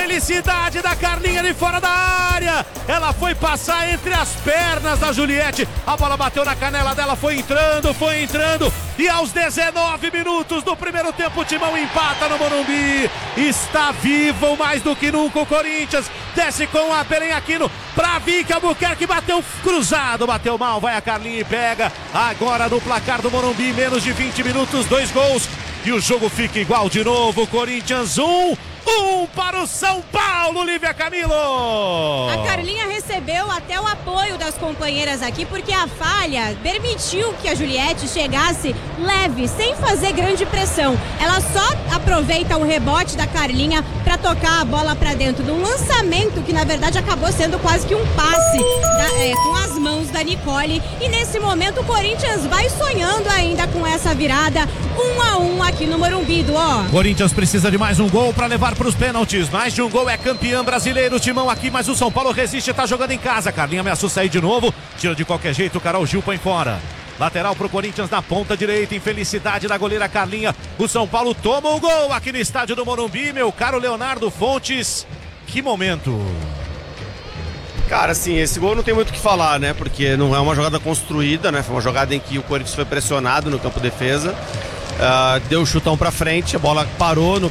felicidade da Carlinha de fora da área. Ela foi passar entre as pernas da Juliette. A bola bateu na canela dela, foi entrando. E aos 19 minutos do primeiro tempo, o Timão empata no Morumbi. Está vivo mais do que nunca o Corinthians. Desce com a Belém Aquino pra Vicky Albuquerque, bateu cruzado, bateu mal, vai a Carlinha e pega. Agora no placar do Morumbi, menos de 20 minutos, 2 gols. E o jogo fica igual de novo. Corinthians 1 para o São Paulo, Lívia Camilo. A Carlinha recebeu até o apoio das companheiras aqui, porque a falha permitiu que a Juliette chegasse leve, sem fazer grande pressão. Ela só aproveita o rebote da Carlinha para tocar a bola para dentro de um lançamento que na verdade acabou sendo quase que um passe com as mãos da Nicole. E nesse momento o Corinthians vai sonhando ainda com essa virada 1-1 aqui no Morumbi, ó. Corinthians precisa de mais um gol para levar para os pênaltis. Mais de um gol, é campeão brasileiro. Timão aqui, mas o São Paulo resiste, tá jogando em casa. Carlinha ameaçou sair de novo, tira de qualquer jeito, Carol Gil põe fora. Lateral pro Corinthians na ponta direita, infelicidade da goleira Carlinha. O São Paulo toma o gol aqui no estádio do Morumbi, meu caro Leonardo Fontes. Que momento! Cara, assim, esse gol não tem muito o que falar, né? Porque não é uma jogada construída, né? Foi uma jogada em que o Corinthians foi pressionado no campo de defesa. Deu o chutão pra frente, a bola parou no